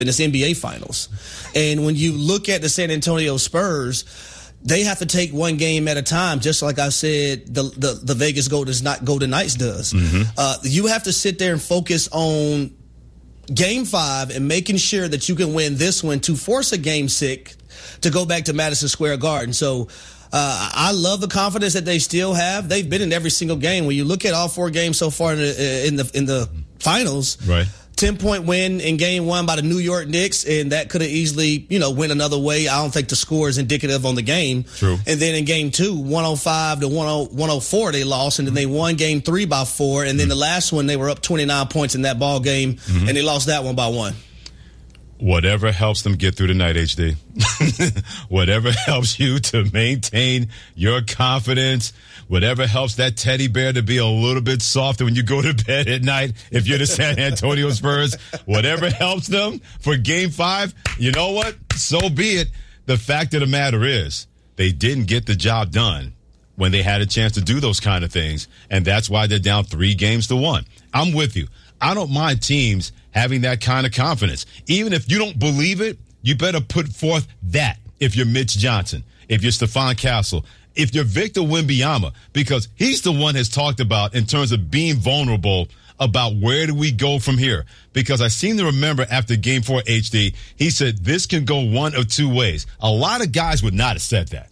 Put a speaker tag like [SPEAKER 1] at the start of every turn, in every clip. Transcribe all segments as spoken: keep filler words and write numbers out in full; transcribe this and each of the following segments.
[SPEAKER 1] in this N B A Finals. And when you look at the San Antonio Spurs, they have to take one game at a time, just like I said the the, the Vegas Golden, Golden Knights does. Mm-hmm. Uh, you have to sit there and focus on game five and making sure that you can win this one to force a game six to go back to Madison Square Garden. So uh, I love the confidence that they still have. They've been in every single game. When you look at all four games so far in the in the, in the finals,
[SPEAKER 2] right.
[SPEAKER 1] ten-point win in game one by the New York Knicks, and that could have easily, you know, went another way. I don't think the score is indicative on the game.
[SPEAKER 2] True.
[SPEAKER 1] And then in game two, one oh five to one oh four, they lost, and then they won game three by four. And then mm-hmm. the last one, they were up twenty-nine points in that ball game, mm-hmm. and they lost that one by one.
[SPEAKER 2] Whatever helps them get through the night, H D. Whatever helps you to maintain your confidence. Whatever helps that teddy bear to be a little bit softer when you go to bed at night, if you're the San Antonio Spurs. Whatever helps them for game five, you know what? So be it. The fact of the matter is, they didn't get the job done when they had a chance to do those kind of things, and that's why they're down three games to one. I'm with you. I don't mind teams having that kind of confidence. Even if you don't believe it, you better put forth that if you're Mitch Johnson, if you're Stephon Castle, if you're Victor Wembanyama, because he's the one has talked about in terms of being vulnerable about where do we go from here. Because I seem to remember after game four, H D, he said this can go one of two ways. A lot of guys would not have said that.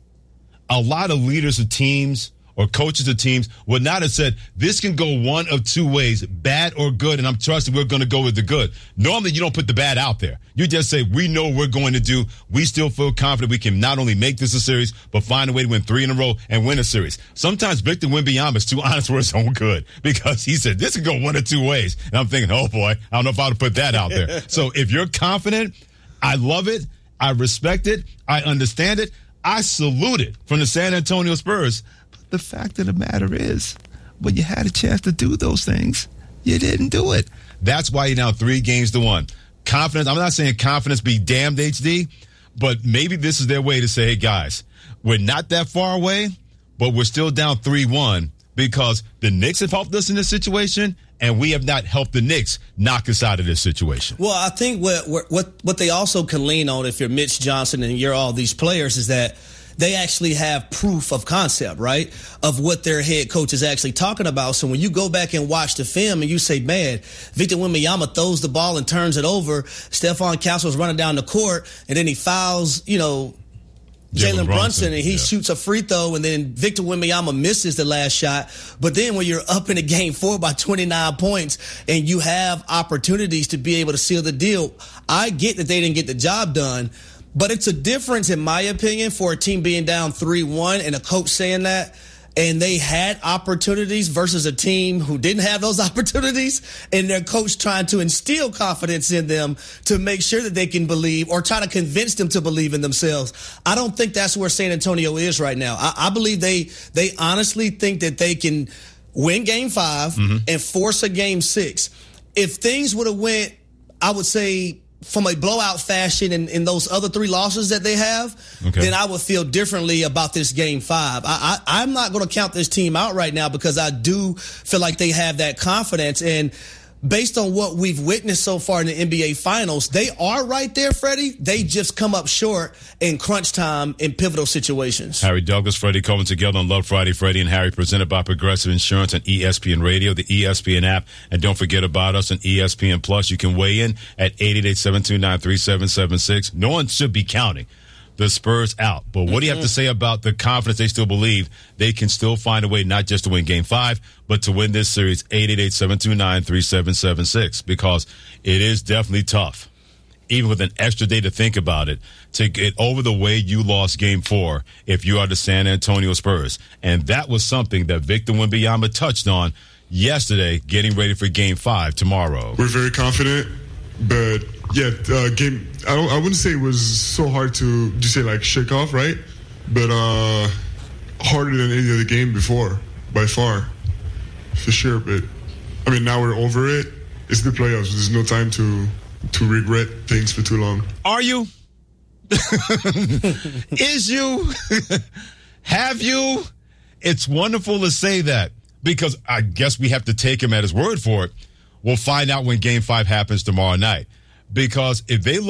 [SPEAKER 2] A lot of leaders of teams or coaches of teams would not have said, this can go one of two ways, bad or good, and I'm trusting we're going to go with the good. Normally, you don't put the bad out there. You just say, we know what we're going to do. We still feel confident we can not only make this a series, but find a way to win three in a row and win a series. Sometimes Victor Wembanyama is too honest for his own good because he said, this can go one of two ways. And I'm thinking, oh, boy, I don't know if I would put that out there. So if you're confident, I love it. I respect it. I understand it. I salute it from the San Antonio Spurs. The fact of the matter is, when you had a chance to do those things, you didn't do it. That's why you're now three games to one. Confidence, I'm not saying confidence be damned, H D, but maybe this is their way to say, hey, guys, we're not that far away, but we're still down three one because the Knicks have helped us in this situation, and we have not helped the Knicks knock us out of this situation.
[SPEAKER 1] Well, I think what what what they also can lean on if you're Mitch Johnson and you're all these players is that they actually have proof of concept, right, of what their head coach is actually talking about. So when you go back and watch the film and you say, man, Victor Wembanyama throws the ball and turns it over, Stephon Castle's running down the court, and then he fouls, you know, Jalen Brunson, Brunson, and he yeah. shoots a free throw, and then Victor Wembanyama misses the last shot. But then when you're up in the game four by twenty-nine points and you have opportunities to be able to seal the deal, I get that they didn't get the job done. But it's a difference, in my opinion, for a team being down three one and a coach saying that, and they had opportunities versus a team who didn't have those opportunities, and their coach trying to instill confidence in them to make sure that they can believe or try to convince them to believe in themselves. I don't think that's where San Antonio is right now. I, I believe they they honestly think that they can win game five mm-hmm. and force a game six. If things would have went, I would say, from a blowout fashion in, in those other three losses that they have, okay. then I would feel differently about this game five. I, I, I'm not going to count this team out right now because I do feel like they have that confidence. And based on what we've witnessed so far in the N B A Finals, they are right there, Freddie. They just come up short in crunch time in pivotal situations.
[SPEAKER 2] Harry Douglas, Freddie Coleman together on Love Friday. Freddie and Harry presented by Progressive Insurance and E S P N Radio, the E S P N app. And don't forget about us on E S P N Plus. You can weigh in at eight eight eight, seven two nine, three seven seven six. No one should be counting the Spurs out. But what mm-hmm. do you have to say about the confidence they still believe they can still find a way not just to win game five, but to win this series? Eight eight eight, seven two nine, three seven seven six, because it is definitely tough, even with an extra day to think about it, to get over the way you lost game four if you are the San Antonio Spurs. And that was something that Victor Wembanyama touched on yesterday, getting ready for game five tomorrow.
[SPEAKER 3] We're very confident, but yeah, uh, game. I don't. I wouldn't say it was so hard to just say like shake off, right? But uh, harder than any other game before, by far, for sure. But I mean, now we're over it. It's the playoffs. There's no time to to regret things for too long.
[SPEAKER 2] Are you? Is you? Have you? It's wonderful to say that, because I guess we have to take him at his word for it. We'll find out when game five happens tomorrow night. because if they